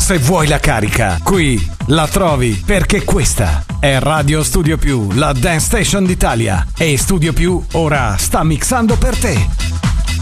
se vuoi la carica, qui la trovi, perché questa è Radio Studio Più, la dance station d'Italia. E Studio Più ora sta mixando per te.